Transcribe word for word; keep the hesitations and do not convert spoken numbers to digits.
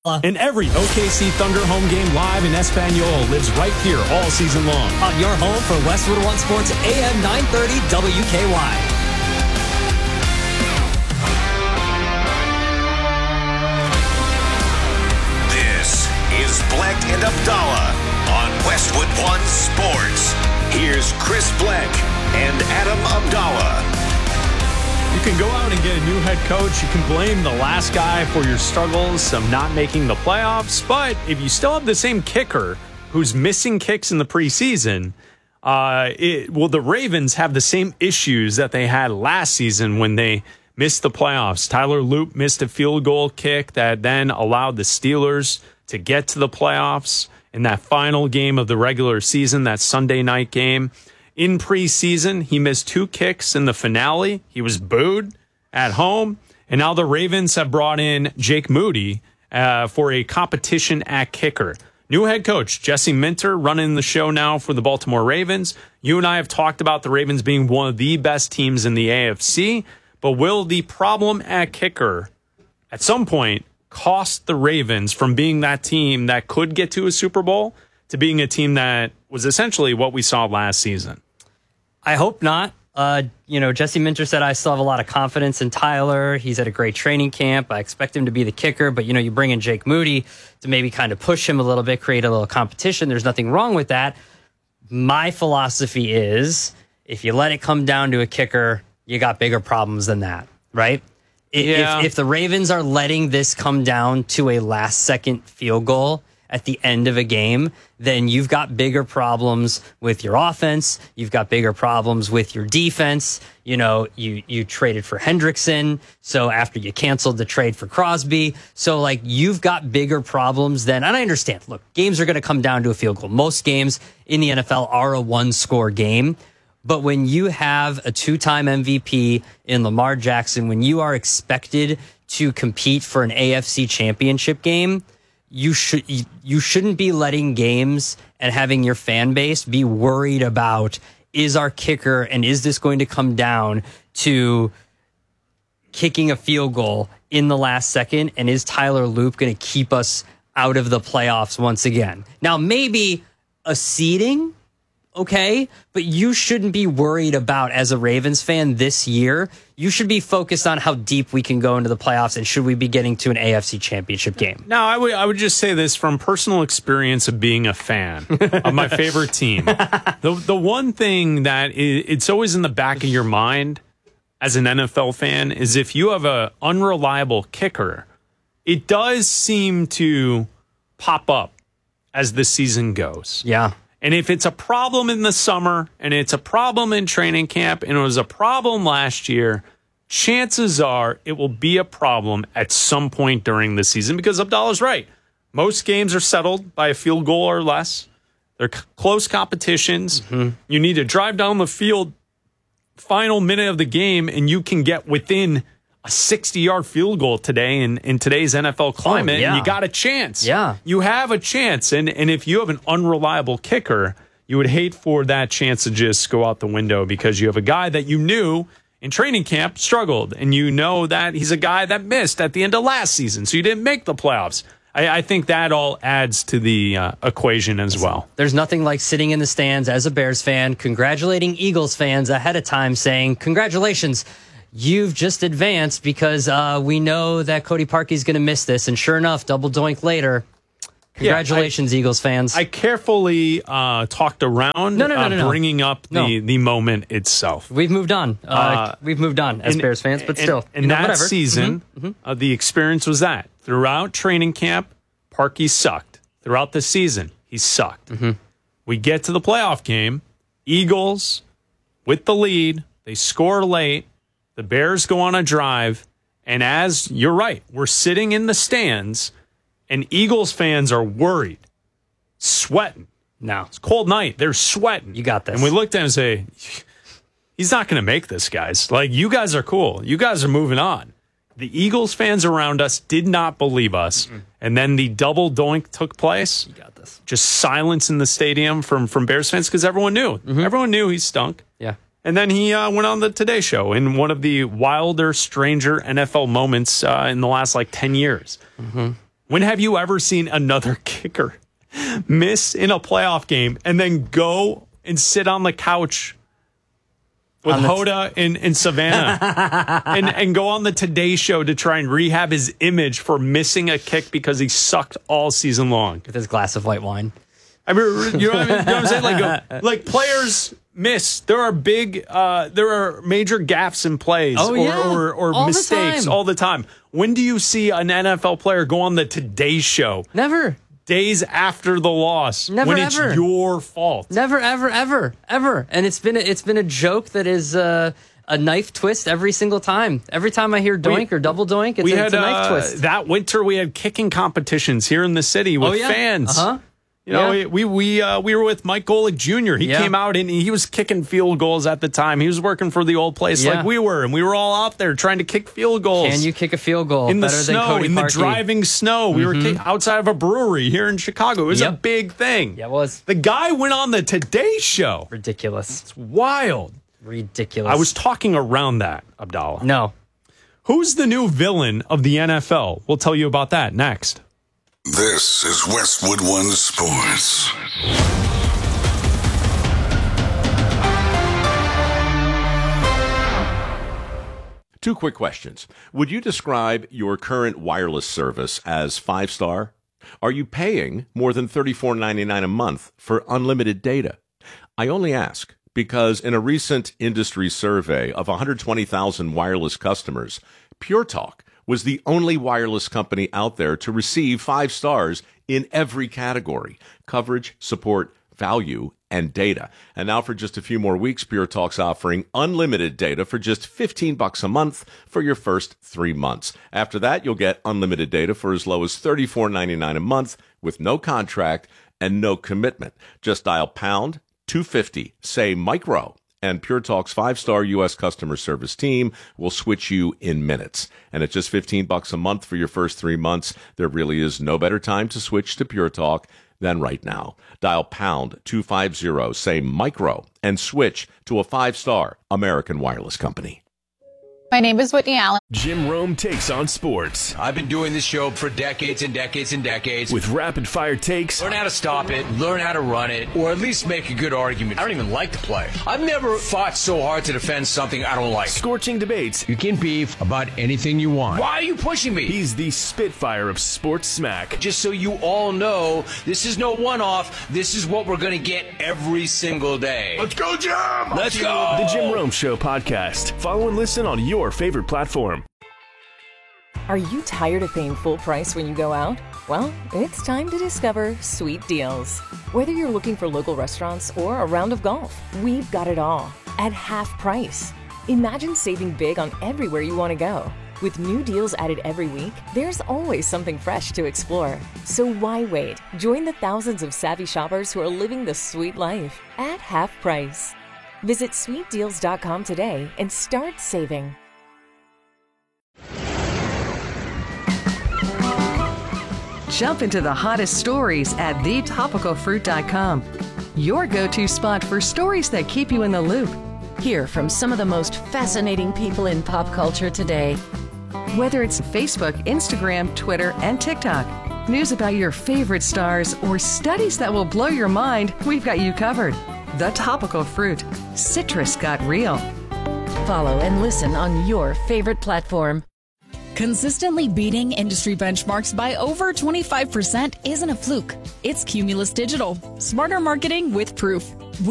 And every O K C Thunder home game live in Espanol lives right here all season long. On your home for Westwood One Sports, A M nine thirty W K Y. This is Bleck and Abdallah on Westwood One Sports. Here's Chris Bleck and Adam Abdallah. You can go out and get a new head coach. You can blame the last guy for your struggles of not making the playoffs. But if you still have the same kicker who's missing kicks in the preseason, uh, it, well, the Ravens have the same issues that they had last season when they missed the playoffs. Tyler Loop missed a field goal kick that then allowed the Steelers to get to the playoffs in that final game of the regular season, that Sunday night game. In preseason, he missed two kicks in the finale. He was booed at home. And now the Ravens have brought in Jake Moody uh, for a competition at kicker. New head coach Jesse Minter running the show now for the Baltimore Ravens. You and I have talked about the Ravens being one of the best teams in the A F C. But will the problem at kicker at some point cost the Ravens from being that team that could get to a Super Bowl to being a team that was essentially what we saw last season? I hope not. Uh, you know, Jesse Minter said, I still have a lot of confidence in Tyler. He's at a great training camp. I expect him to be the kicker, but, you know, you bring in Jake Moody to maybe kind of push him a little bit, create a little competition. There's nothing wrong with that. My philosophy is if you let it come down to a kicker, you got bigger problems than that, right? Yeah. If, if the Ravens are letting this come down to a last-second field goal at the end of a game, then you've got bigger problems with your offense. You've got bigger problems with your defense. You know, you, you traded for Hendrickson. So after you canceled the trade for Crosby. So like you've got bigger problems than, and I understand, look, games are going to come down to a field goal. Most games in the N F L are a one score game. But when you have a two-time M V P in Lamar Jackson, when you are expected to compete for an A F C championship game, You should you shouldn't be letting games and having your fan base be worried about, is our kicker and is this going to come down to kicking a field goal in the last second, and is Tyler Loop going to keep us out of the playoffs once again? Now, maybe a seeding, okay, but you shouldn't be worried about, as a Ravens fan this year, you should be focused on how deep we can go into the playoffs and should we be getting to an A F C championship game. Now, I would I would just say this from personal experience of being a fan of my favorite team. The the one thing that is, it's always in the back of your mind as an N F L fan is if you have an unreliable kicker, it does seem to pop up as the season goes. Yeah. And if it's a problem in the summer and it's a problem in training camp and it was a problem last year, chances are it will be a problem at some point during the season, because Abdallah's right. Most games are settled by a field goal or less. They're c- close competitions. Mm-hmm. You need to drive down the field final minute of the game and you can get within a sixty-yard field goal today in, in today's N F L climate, oh, yeah. and you got a chance. Yeah. You have a chance. And, and if you have an unreliable kicker, you would hate for that chance to just go out the window, because you have a guy that you knew in training camp struggled, and you know that he's a guy that missed at the end of last season, so you didn't make the playoffs. I, I think that all adds to the uh, equation as well. There's nothing like sitting in the stands as a Bears fan, congratulating Eagles fans ahead of time, saying, congratulations, you've just advanced, because uh, we know that Cody Parkey's going to miss this. And sure enough, double doink later. Congratulations, yeah, I, Eagles fans. I carefully uh, talked around no, no, no, uh, no, no. bringing up the, no. the moment itself. We've moved on. Uh, uh, we've moved on as and, Bears fans, but and, still. And you know, that whatever. season, mm-hmm, mm-hmm. Uh, the experience was that. Throughout training camp, Parkey sucked. Throughout the season, he sucked. Mm-hmm. We get to the playoff game. Eagles, with the lead, they score late. The Bears go on a drive, and as you're right, we're sitting in the stands, and Eagles fans are worried, sweating. No. It's a cold night. They're sweating. You got this. And we looked at him and say, he's not going to make this, guys. Like, you guys are cool. You guys are moving on. The Eagles fans around us did not believe us. Mm-hmm. And then the double doink took place. You got this. Just silence in the stadium from, from Bears fans, because everyone knew. Mm-hmm. Everyone knew he stunk. Yeah. And then he uh, went on the Today Show in one of the wilder, stranger N F L moments uh, in the last, like, ten years. Mm-hmm. When have you ever seen another kicker miss in a playoff game and then go and sit on the couch with Hoda in, in Savannah and, and go on the Today Show to try and rehab his image for missing a kick because he sucked all season long? With his glass of white wine. I mean, you know what, I mean? You know what I'm saying? Like, uh, like players miss. There are big, uh, there are major gaffes in plays oh, or, yeah. or, or all mistakes the all the time. When do you see an N F L player go on the Today Show? Never. Days after the loss, Never, when it's ever. your fault. Never, ever, ever, ever. And it's been a, it's been a joke that is uh, a knife twist every single time. Every time I hear doink we, or double doink, it's, we a, had, it's a knife uh, twist. That winter, we had kicking competitions here in the city with oh, yeah? fans. Uh-huh. You know, yeah. we we uh, we were with Mike Golick Junior He yeah. came out and he was kicking field goals at the time. He was working for the old place yeah. like we were, and we were all out there trying to kick field goals. Can you kick a field goal in the better snow, than Cody in Parkey? the driving snow? We mm-hmm. were kick- outside of a brewery here in Chicago. It was yep. a big thing. Yeah, it was. The guy went on the Today Show. Ridiculous. It's wild. Ridiculous. I was talking around that, Abdallah. No. Who's the new villain of the N F L? We'll tell you about that next. This is Westwood One Sports. Two quick questions. Would you describe your current wireless service as five-star? Are you paying more than thirty-four ninety-nine a month for unlimited data? I only ask because in a recent industry survey of one hundred twenty thousand wireless customers, Pure Talk was the only wireless company out there to receive five stars in every category: coverage, support, value, and data. And now for just a few more weeks, Pure Talk's offering unlimited data for just fifteen bucks a month for your first three months. After that, you'll get unlimited data for as low as thirty-four ninety-nine a month with no contract and no commitment. Just dial pound two fifty, say micro, and Pure Talk's five-star U S customer service team will switch you in minutes. And at just fifteen bucks a month for your first three months, there really is no better time to switch to Pure Talk than right now. Dial pound two fifty, say micro, and switch to a five-star American wireless company. My name is Whitney Allen. Jim Rome takes on sports. I've been doing this show for decades and decades and decades. With rapid-fire takes. Learn how to stop it, learn how to run it, or at least make a good argument. I don't even like the play. I've never fought so hard to defend something I don't like. Scorching debates. You can beef about anything you want. Why are you pushing me? He's the Spitfire of sports smack. Just so you all know, this is no one-off. This is what we're going to get every single day. Let's go, Jim! Let's go! The Jim Rome Show podcast. Follow and listen on your favorite platform. Are you tired of paying full price when you go out? Well, it's time to discover Sweet Deals. Whether you're looking for local restaurants or a round of golf, we've got it all at half price. Imagine saving big on everywhere you want to go. With new deals added every week, there's always something fresh to explore. So why wait? Join the thousands of savvy shoppers who are living the sweet life at half price. Visit sweet deals dot com today and start saving. Jump into the hottest stories at the topical fruit dot com. Your go-to spot for stories that keep you in the loop. Hear from some of the most fascinating people in pop culture today. Whether it's Facebook, Instagram, Twitter, and TikTok, news about your favorite stars, or studies that will blow your mind, we've got you covered. The Topical Fruit. Citrus got real. Follow and listen on your favorite platform. Consistently beating industry benchmarks by over twenty-five percent isn't a fluke. It's Cumulus Digital. Smarter marketing with proof.